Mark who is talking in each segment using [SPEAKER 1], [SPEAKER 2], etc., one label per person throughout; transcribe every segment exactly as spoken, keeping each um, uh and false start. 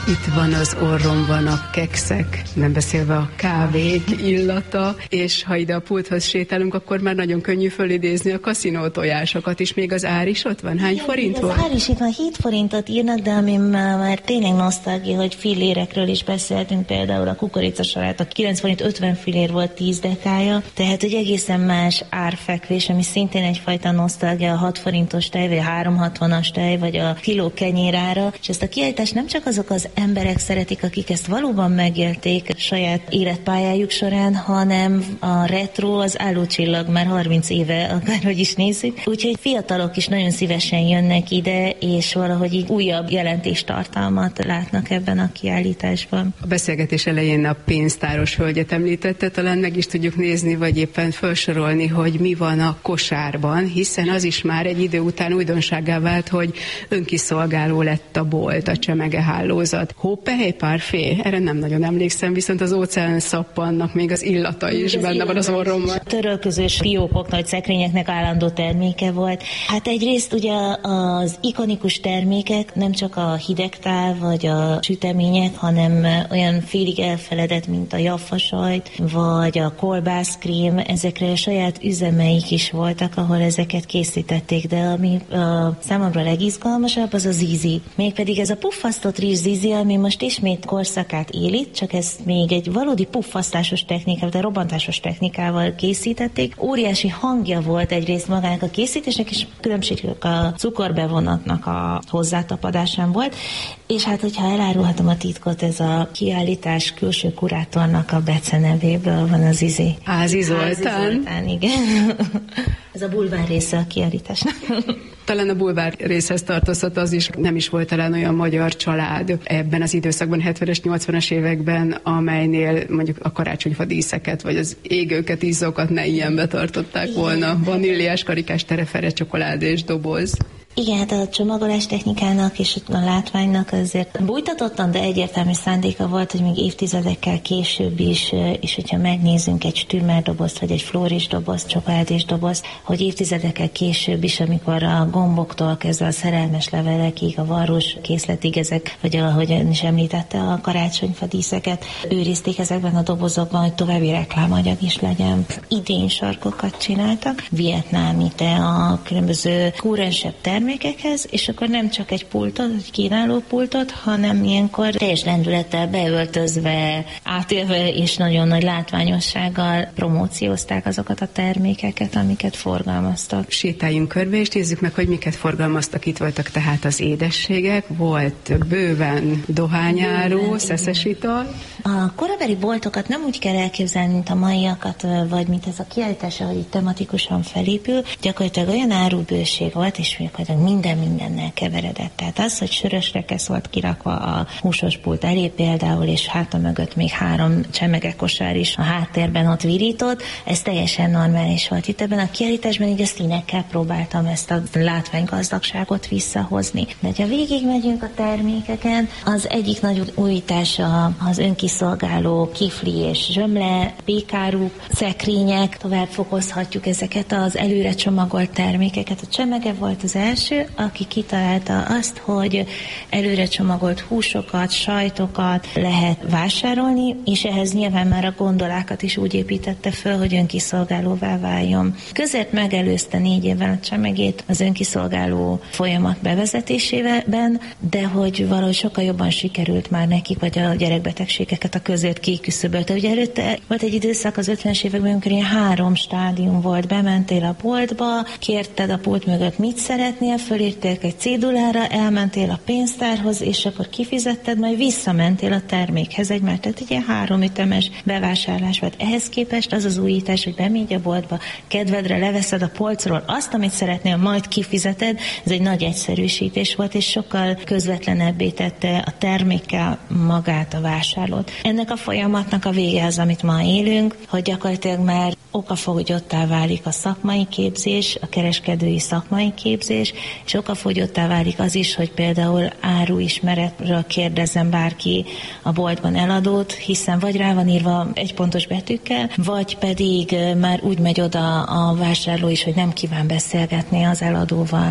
[SPEAKER 1] Itt van az orromban a kekszek, nem beszélve a kávék illata, és ha ide a pulthoz sétálunk, akkor már nagyon könnyű fölidézni a kaszinó tojásokat is. Még az ár is ott van? Hány igen, forint volt?
[SPEAKER 2] Az ár is itt van, hét forintot írnak, de ami már, már tényleg nosztalgia, hogy fillérekről is beszéltünk, például a kukoricasalát, a kilenc forint ötven fillér volt tíz dekája, tehát egy egészen más árfekvés, ami szintén egyfajta nosztalgia, a hat forintos tej, vagy a három hatvanas tej, vagy a kiló kenyérára, és ezt a kiállítást nem csak azok az emberek szeretik, akik ezt valóban megélték saját életpályájuk során, hanem a retro az állócsillag már harminc éve, akárhogy is nézzük. Úgyhogy fiatalok is nagyon szívesen jönnek ide, és valahogy így újabb jelentéstartalmat látnak ebben a kiállításban.
[SPEAKER 1] A beszélgetés elején a pénztáros hölgyet említette, talán meg is tudjuk nézni, vagy éppen felsorolni, hogy mi van a kosárban, hiszen az is már egy idő után újdonsággá vált, hogy önkiszolgáló lett a bolt, a csemegehálózat. Hópehely, parfé? Erre nem nagyon emlékszem, viszont az óceán szappannak még az illata is az benne van az orromban.
[SPEAKER 2] Törölközős fiókok, nagy szekrényeknek állandó terméke volt. Hát egyrészt ugye az ikonikus termékek nem csak a hidegtál vagy a sütemények, hanem olyan félig elfeledett, mint a jaffasajt, vagy a kolbászkrém, ezekre a saját üzemeik is voltak, ahol ezeket készítették, de ami a számomra legizgalmasabb, az a zizi. Mégpedig ez a puffasztott rizs zizi, ami most ismét korszakát éli, csak ezt még egy valódi puffasztásos technikával, de robbantásos technikával készítették. Óriási hangja volt egyrészt magának a készítésnek, és különbségük a cukorbevonatnak a hozzátapadásán volt, és hát, hogyha elárulhatom a titkot, ez a kiállítás külső kurátornak a becenevéből van az Zizi.
[SPEAKER 1] Ázi Zoltán.
[SPEAKER 2] Ázi Zoltán, igen. Ez a bulvár része a kiállításnak.
[SPEAKER 1] Talán a bulvár részhez tartozhat az is, nem is volt talán olyan magyar család ebben az időszakban, hetvenes, nyolcvanas években, amelynél mondjuk a karácsonyfa díszeket, vagy az égőket, izzókat ne ilyenbe tartották volna. Vaníliás, karikás, terefere, csokoládés doboz.
[SPEAKER 2] Igen, hát a csomagolás technikának és a látványnak azért bújtatottan, de egyértelmű szándéka volt, hogy még évtizedekkel később is, és hogyha megnézzünk egy stümmer dobozt, vagy egy flóris dobozt, csokoládés dobozt, hogy évtizedekkel később is, amikor a gomboktól kezdve a szerelmes levelekig, a varrós készletig ezek, vagy ahogy ön is említette, a karácsonyfa díszeket őrizték ezekben a dobozokban, hogy további reklámanyag is legyen. Idén sarkokat csináltak, vietnámi tea, különböző kúrensebb termékekhez, és akkor nem csak egy pultot, egy kínáló pultot, hanem ilyenkor teljes lendülettel beöltözve, átélve és nagyon nagy látványossággal promóciózták azokat a termékeket, amiket forgalmaztak.
[SPEAKER 1] Sétáljunk körbe, és nézzük meg, hogy miket forgalmaztak. Itt voltak tehát az édességek, volt bőven dohányáró, szeszes ital.
[SPEAKER 2] A korabeli boltokat nem úgy kell elképzelni, mint a maiakat, vagy mint ez a kiállítás, ahogy itt tematikusan felépül. Gyakorlatilag olyan árubőség volt, és minden mindennel keveredett. Tehát az, hogy sörös rekesz volt kirakva a húsos pult elé például, és háta mögött még három csemegekosár is a háttérben ott virított, ez teljesen normális volt. Itt ebben a kiállításban így a színekkel próbáltam ezt a látványgazdagságot visszahozni. De ha végigmegyünk a termékeken, az egyik nagy újítás az önkiszolgáló kifli és zsömle, pékáruk, szekrények, tovább fokozhatjuk ezeket az előre csomagolt termékeket. A csemege volt az első, aki kitalálta azt, hogy előre csomagolt húsokat, sajtokat lehet vásárolni, és ehhez nyilván már a gondolákat is úgy építette föl, hogy önkiszolgálóvá váljon. Közért megelőzte négy évvel a csemegét az önkiszolgáló folyamat bevezetésében, de hogy valahogy sokkal jobban sikerült már nekik, vagy a gyerekbetegségeket a közért kiküszöbölte. Ugye előtte volt egy időszak az ötvenes években, amikor ilyen három stádium volt. Bementél a boltba, kérted a pult mögött, mit szeretnél, fölírték egy cédulára, elmentél a pénztárhoz, és akkor kifizetted, majd visszamentél a termékhez egy, mert tehát egy ilyen háromütemes bevásárlás volt. Ehhez képest az az újítás, hogy bemégy a boltba, kedvedre leveszed a polcról azt, amit szeretnél, majd kifizeted, ez egy nagy egyszerűsítés volt, és sokkal közvetlenebbé tette a termékkel magát a vásárlót. Ennek a folyamatnak a vége az, amit ma élünk, hogy gyakorlatilag már okafogyottá válik a szakmai képzés, a kereskedői szakmai képzés, és okafogyottá válik az is, hogy például áruismeretről kérdezzen bárki a boltban eladót, hiszen vagy rá van írva egy pontos betűkkel, vagy pedig már úgy megy oda a vásárló is, hogy nem kíván beszélgetni az eladóval.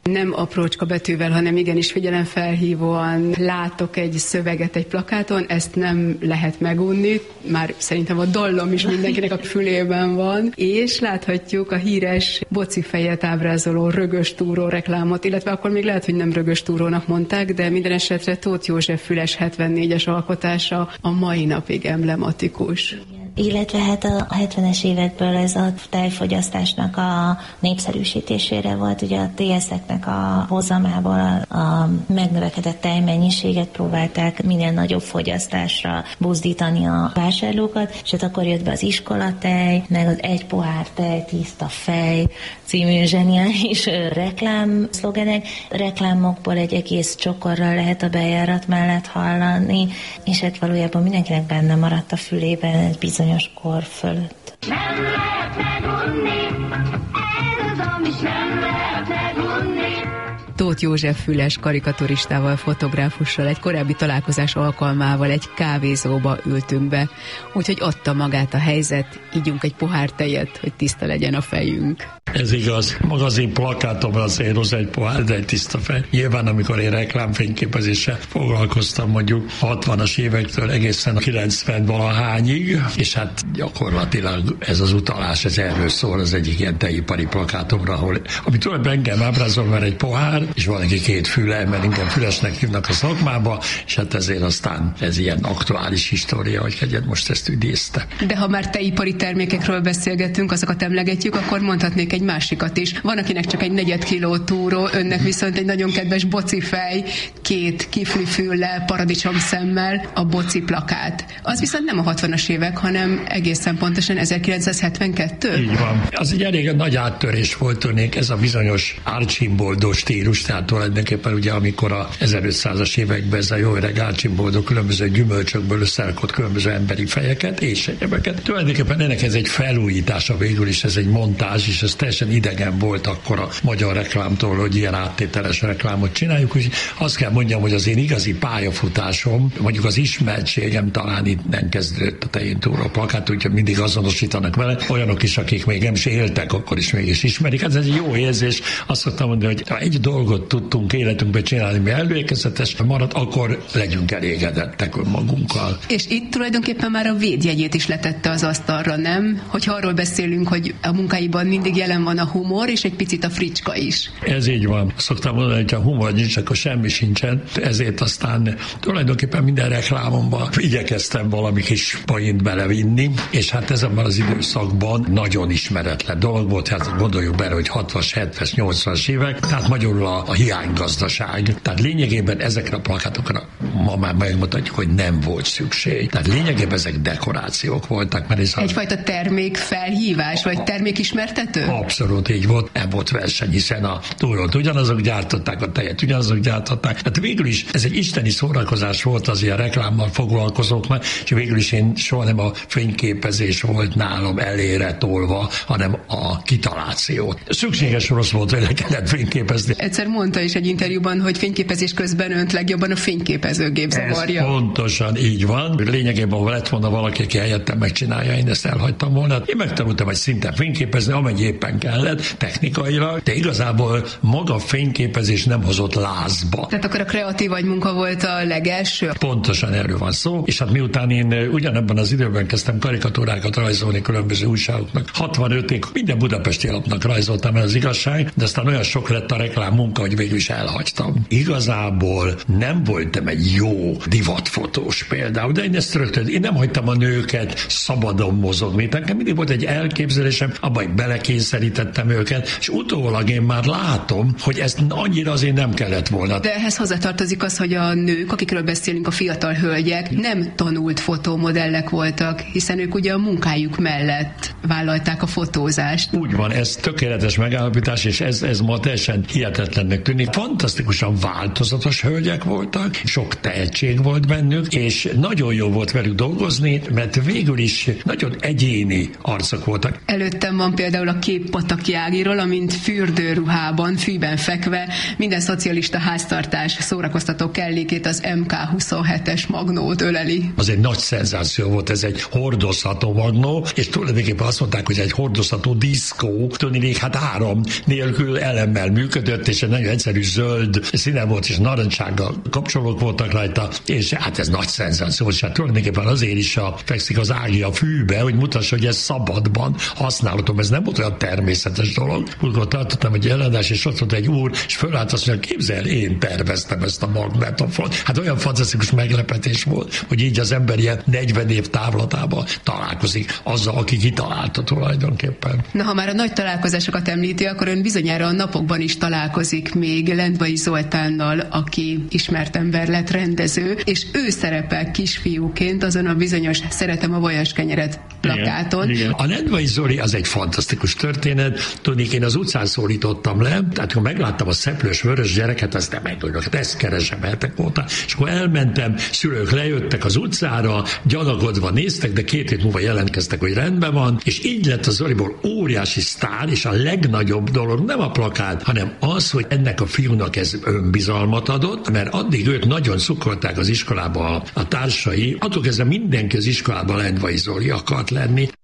[SPEAKER 1] nem aprócska betűvel, hanem igenis figyelemfelhívóan látok egy szöveget egy plakáton, ezt nem lehet megunni, már szerintem a dallom is mindenkinek a fülében van, és láthatjuk a híres bocifejet ábrázoló rögös túró reklámot, illetve akkor még lehet, hogy nem rögös túrónak mondták, de minden esetre Tóth József Füles hetvennégyes alkotása a mai napig emblematikus.
[SPEAKER 2] Illetve hát a hetvenes évekből ez a tejfogyasztásnak a népszerűsítésére volt, ugye a té es-eknek a hozamából a, a megnövekedett tejmennyiséget próbálták minél nagyobb fogyasztásra buzdítani a vásárlókat, és hát akkor jött be az iskolatej, meg az egy pohár tej, tiszta fej című zseniális reklám szlogenek. Reklámokból egy egész csokorral lehet a bejárat mellett hallani, és hát valójában mindenkinek benne maradt a fülében egy bizonyos kor fölött. Nem lehet megunni, ez az, amit nem lehet megunni.
[SPEAKER 1] Tóth József Füles karikaturistával, fotográfussal egy korábbi találkozás alkalmával egy kávézóba ültünk be, úgyhogy adta magát a helyzet, ígyunk egy pohár tejet, hogy tiszta legyen a fejünk.
[SPEAKER 3] Ez igaz. Magazin plakátom azért hoz egy pohár, de egy tiszta fej. Nyilván, amikor én reklámfényképezéssel foglalkoztam mondjuk hatvanas évektől egészen a kilencven-valahányig, és hát gyakorlatilag ez az utalás, ez erről szól az egyik ilyen tejipari plakátomra, ahol, ami tulajdonképpen engem ábrázol, mert egy pohár, és van neki két füle, mert engem Fülesnek hívnak a szakmába, és hát ezért aztán ez ilyen aktuális história, hogy egyet most ezt idézte.
[SPEAKER 1] De ha már tejipari termékekről beszélgetünk, azokat emlegetjük, akkor mondhatnék egy másikat is. Van, akinek csak egy negyed kiló túró, önnek viszont egy nagyon kedves bocifej, két kifli füllel, paradicsom szemmel, a boci plakát. Az viszont nem a hatvanas évek, hanem egészen pontosan ezerkilencszázhetvenkettő?
[SPEAKER 3] Így van. Az egy elég nagy áttörés volt tudnék, ez a bizonyos Archimboldos stílus, tehát tulajdonképpen ugye amikor a ezerötszázas években ez a jó öreg Archimboldo különböző gyümölcsökből összerakott különböző emberi fejeket és egyebeket. Tulajdonképpen ennek ez egy felújítása végül is, ez egy montázs, és ez teljesen idegen volt akkor a magyar reklámtól, hogy ilyen áttételes reklámot csináljuk, úgyhogy azt kell mondjam, hogy az én igazi pályafutásom, mondjuk az ismertségem talán itt nem kezdődött a tején túró plakát, úgyhogy mindig azonosítanak vele, olyanok is, akik még nem is éltek, akkor is mégis ismerik. Ez egy jó érzés. Azt szoktam mondani, hogy ha egy dolgot tudtunk életünkben csinálni, mi előkezetes marad, akkor legyünk elégedettek önmagunkkal.
[SPEAKER 1] És itt tulajdonképpen már a védjegyét is letette az asztalra, nem? Hogyha arról beszélünk, hogy a munkáiban mindig jelen van a humor, és egy picit a fricska is.
[SPEAKER 3] Ez így van. Szoktam mondani, hogy ha humor nincs, akkor semmi sincsen. Ezért aztán tulajdonképpen minden reklámomban igyekeztem valami kis poént belevinni, és hát ez abban az időszakban nagyon ismeretlen dolog volt, hát gondoljuk bele, hogy hatvanas, hetvenes, nyolcvanas évek, tehát magyarul a, a hiánygazdaság. Tehát lényegében ezekre a plakátokra ma már megmutatjuk, hogy nem volt szükség. Tehát lényegében ezek dekorációk voltak. Mert ez
[SPEAKER 1] egyfajta a... termékfelhívás, vagy termékismertető?
[SPEAKER 3] Abszolút így volt, nem volt verseny, hiszen a túrót ugyanazok gyártották, a tejet ugyanazok gyártották. Hát végül is ez egy isteni szórakozás volt az ilyen reklámmal foglalkozóknak, és végül is én soha nem a fényképezés volt nálam elére tolva, hanem a kitaláció. Szükséges rossz volt, hogy le kellett fényképezni.
[SPEAKER 1] Egyszer mondta is egy interjúban, hogy fényképezés közben önt legjobban a fényképezőgép zavarja.
[SPEAKER 3] Ez pontosan így van. Lényegében, ha lett volna valaki, aki helyettem megcsinálja, én ezt elhagytam volna. Én megtanultam egy szinten fényképezni, amennyi éppen kellett technikailag, de igazából maga a fényképezés nem hozott lázba.
[SPEAKER 1] Tehát akkor a kreatív agymunka volt a legelső?
[SPEAKER 3] Pontosan erről van szó, és hát miután én ugyanebben az időben kezdtem karikatúrákat rajzolni különböző újságoknak, hatvanötig minden budapesti lapnak rajzoltam el, az igazság, de aztán olyan sok lett a reklám munka, hogy végül is elhagytam. Igazából nem voltam egy jó divatfotós például, de én ezt rögtön, én nem hagytam a nőket szabadon mozogni, nekem mindig volt egy elképzelésem, abban hogy belekényszerítettem őket, és utólag én már látom, hogy ezt annyira azért nem kellett volna.
[SPEAKER 1] De ehhez hozzátartozik az, hogy a nők, akikről beszélünk, a fiatal hölgyek, nem tanult fotómodellek voltak, hiszen ők ugye a munkájuk mellett vállalták a fotózást.
[SPEAKER 3] Úgy van, ez tökéletes megállapítás, és ez, ez ma teljesen hihetetlennek tűnik. Fantasztikusan változatos hölgyek voltak, sok tehetség volt bennük, és nagyon jó volt velük dolgozni, mert végül is nagyon egyéni arcok voltak.
[SPEAKER 1] Előttem van például a kép Pataki Ágiról, amint fürdőruhában, fűben fekve minden szocialista háztartás szórakoztató kellékét, az em ká huszonhetes magnót öleli.
[SPEAKER 3] Az egy nagy szenzáció volt, ez egy hordozható magnó, és tulajdonképpen azt mondták, hogy egy hordozható diszkó, tudnék, hát áram nélkül elemmel működött, és egy nagyon egyszerű zöld színe volt, és narancsággal kapcsolók voltak rajta, és hát ez nagy szenzáció, és hát tulajdonképpen azért is a, fekszik az ági a fűbe, hogy mutassa, hogy ez szabadban használható, ez nem volt olyan természetes dolog. Akkor tartottam egy előadás, és ott volt egy úr, és fölállt azt mondja, képzel, én terveztem ezt a magnetofont. Hát olyan fantasztikus meglepetés volt, hogy így az ember ilyen negyven év távlatában találkozik azzal, aki kitalálta tulajdonképpen.
[SPEAKER 1] Na, ha már a nagy találkozásokat említi, akkor ön bizonyára a napokban is találkozik még Lendvai Zoltánnal, aki ismert ember lett, rendező, és ő szerepel kisfiúként azon a bizonyos Szeretem a vajaskenyeret plakáton.
[SPEAKER 3] Igen, igen. A Lendvai Zoli az egy fantasztikus történet. Tudnék, én az utcán szólítottam le, tehát ha megláttam a szeplős vörös gyereket, azt nem megtudok, hát ezt keresem hetek óta. És akkor elmentem, szülők lejöttek az utcára, gyanakodva néztek, de két hét múlva jelentkeztek, hogy rendben van, és így lett a Zoliból óriási sztár, és a legnagyobb dolog nem a plakát, hanem az, hogy ennek a fiúnak ez önbizalmat adott, mert addig őt nagyon szukolták az iskolába a, a társai, attól kezdve mindenki az iskolában Lendvai Zoli akart lenni.